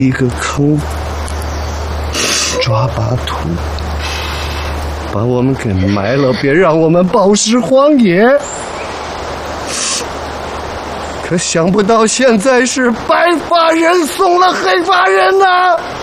一个坑，抓把土，把我们给埋了，别让我们暴尸荒野。可想不到现在是白发人送了黑发人呐！